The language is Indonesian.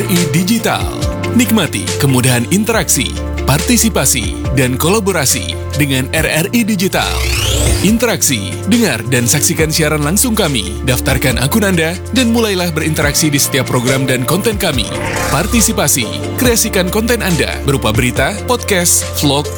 RRI Digital. Nikmati kemudahan interaksi, partisipasi, dan kolaborasi dengan RRI Digital. Interaksi, dengar dan saksikan siaran langsung kami, daftarkan akun Anda, dan mulailah berinteraksi di setiap program dan konten kami. Partisipasi, kreasikan konten Anda berupa berita, podcast, vlog,